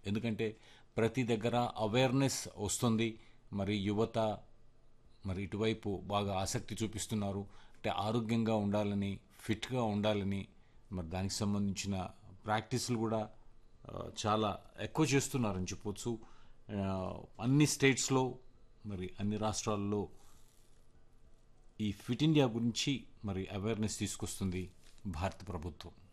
ఎందుకంటే ప్రతి దగ్గర అవేర్నెస్ వస్తుంది. మరి యువత మరి ఇటువైపు బాగా ఆసక్తి చూపిస్తున్నారు. అంటే ఆరోగ్యంగా ఉండాలని, ఫిట్గా ఉండాలని, మరి దానికి సంబంధించిన ప్రాక్టీసులు కూడా చాలా ఎక్కువ చేస్తున్నారని చెప్పొచ్చు. ఆ, అన్ని స్టేట్స్లో మరి అన్ని రాష్ట్రాల్లో ఈ ఫిట్ ఇండియా గురించి మరి అవేర్నెస్ తీసుకొస్తుంది భారత ప్రభుత్వం.